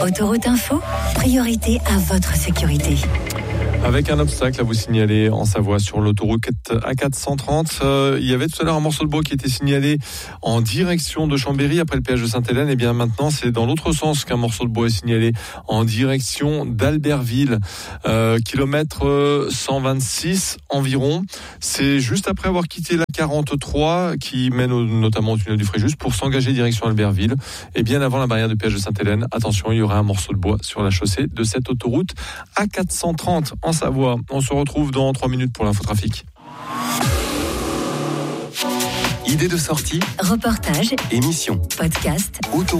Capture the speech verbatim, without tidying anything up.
Autoroute Info, priorité à votre sécurité. Avec un obstacle à vous signaler en Savoie sur l'autoroute A quatre cent trente. Euh, il y avait tout à l'heure un morceau de bois qui était signalé en direction de Chambéry après le péage de Sainte-Hélène. Et bien maintenant, c'est dans l'autre sens qu'un morceau de bois est signalé en direction d'Albertville. Euh, kilomètre cent vingt-six environ. C'est juste après avoir quitté la quarante-trois qui mène au, notamment au tunnel du Fréjus pour s'engager direction Albertville. Et bien avant la barrière du péage de Sainte-Hélène, attention, il y aura un morceau de bois sur la chaussée de cette autoroute A quatre cent trente en Savoie. On se retrouve dans trois minutes pour l'infotrafic. Idée de sortie, Reportage, émission, podcast, autoroute.